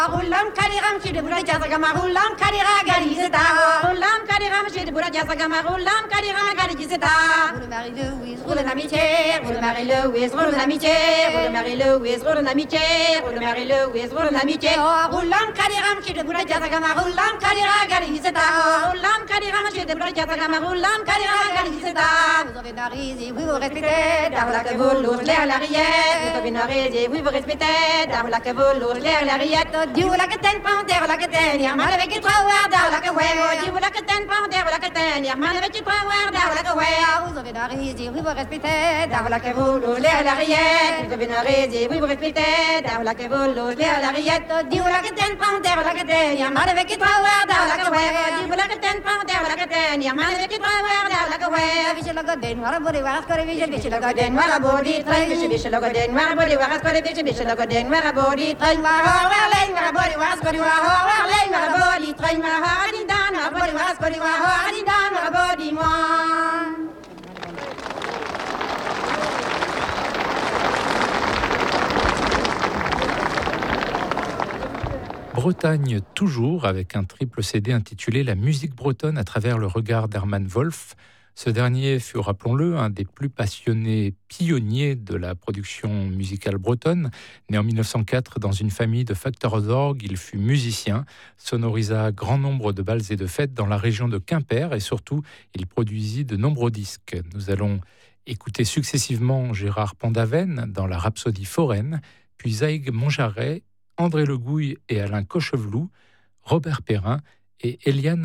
Ulam kariram shide bura jasa gama ulam karira gari zeta ulam kariram shide bura jasa gama ulam karira gari zeta roule Marie Louise roule l'amitié roule Marie Louise roule l'amitié roule Marie Louise roule l'amitié roule Marie Louise roule l'amitié ulam kariram shide bura jasa gama ulam karira gari zeta ulam kariram shide bura jasa gama ulam karira gari zeta vous avez narisé oui vous respectez d'avla que vous lourd l'air l'arrière vous avez narisé oui vous respectez d'avla que vous lourd l'air l'arrière Dieu la que t'en panter la que t'en y'a mal avec trois warda la que ouais Dieu la que t'en panter la que t'en y'a mal avec trois warda la que ouais vous avez narisé oui vous respectez d'avla que vous lourd l'air l'arrière vous avez narisé oui vous respectez d'avla que vous lourd l'air l'arrière Dieu la que t'en panter la que t'en y'a mal avec trois warda la que ouais Dieu la que t'en panter la que t'en y'a mal avec trois warda la que ouais Viche la godin wara body wara skore viche la godin wara body train viche la godin wara body wara skore viche la godin wara body train wara body was body wa ho lay ma body train ma ha din dan ma body was body wa ho din dan ma body moi Bretagne toujours, avec un triple CD intitulé La musique bretonne à travers le regard d'Hermann Wolf. Ce dernier fut, rappelons-le, un des plus passionnés pionniers de la production musicale bretonne. Né en 1904 dans une famille de facteurs d'orgue, il fut musicien, sonorisa grand nombre de bals et de fêtes dans la région de Quimper et surtout, il produisit de nombreux disques. Nous allons écouter successivement Gérard Pendaven dans la Rhapsodie foraine, puis Zaïg Monjaret, André Le Gouille et Alain Cochevelou, Robert Perrin et Eliane